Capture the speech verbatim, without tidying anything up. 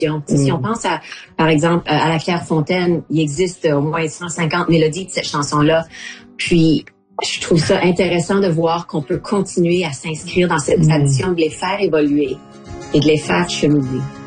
Donc, mmh. si on pense à, par exemple, à La Clairefontaine, il existe au moins cent cinquante mélodies de cette chanson-là. Puis, je trouve ça intéressant de voir qu'on peut continuer à s'inscrire dans cette tradition, de les faire évoluer et de les faire cheminer.